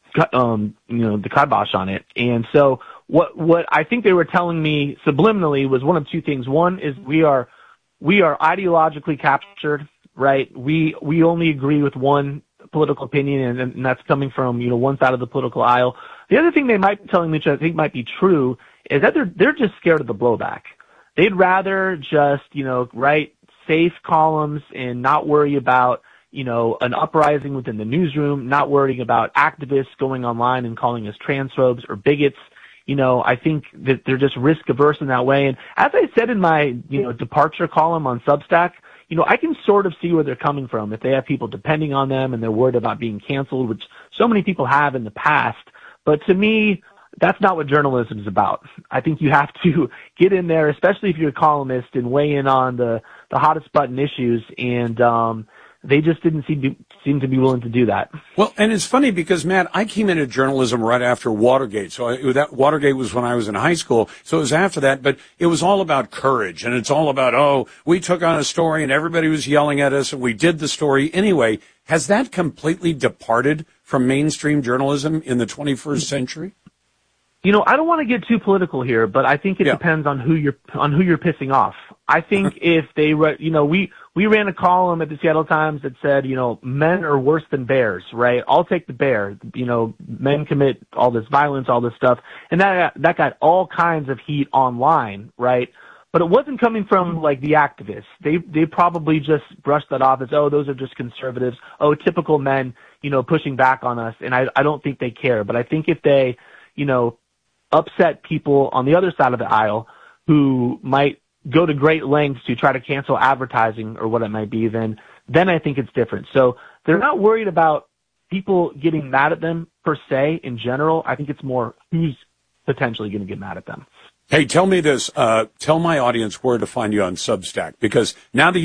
kibosh on it. And so what I think they were telling me subliminally was one of two things. One is we are ideologically captured, right? We only agree with one political opinion, and that's coming from, you know, one side of the political aisle. The other thing they might be telling me, which I think might be true, is that they're just scared of the blowback. They'd rather just, you know, write safe columns and not worry about, you know, an uprising within the newsroom, not worrying about activists going online and calling us transphobes or bigots. You know, I think that they're just risk averse in that way. And as I said in my, you know, departure column on Substack, you know, I can sort of see where they're coming from. If they have people depending on them and they're worried about being canceled, which so many people have in the past. But to me, that's not what journalism is about. I think you have to get in there, especially if you're a columnist, and weigh in on the hottest button issues. And, they just didn't seem to be willing to do that. Well, and it's funny because, Matt, I came into journalism right after Watergate. So that Watergate was when I was in high school. So it was after that, but it was all about courage. And it's all about, oh, we took on a story and everybody was yelling at us and we did the story anyway. Has that completely departed from mainstream journalism in the 21st century? You know, I don't want to get too political here, but I think it depends on who you're pissing off. I think if they, we ran a column at the Seattle Times that said, men are worse than bears, right? I'll take the bear. Men commit all this violence, all this stuff, and that got all kinds of heat online, right? But it wasn't coming from like the activists. They probably just brushed that off as, oh, those are just conservatives. Oh, typical men, pushing back on us. And I don't think they care. But I think if they, upset people on the other side of the aisle who might go to great lengths to try to cancel advertising or what it might be, then I think it's different. So they're not worried about people getting mad at them per se in general. I think it's more who's potentially going to get mad at them. Hey, tell me this. Tell my audience where to find you on Substack, because now that